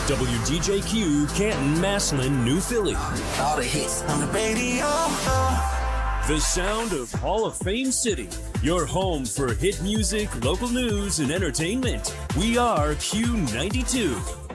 WDJQ, Canton, Massillon, New Philly. All the hits on the radio. The sound of Hall of Fame City. Your home for hit music, local news, and entertainment. We are Q92.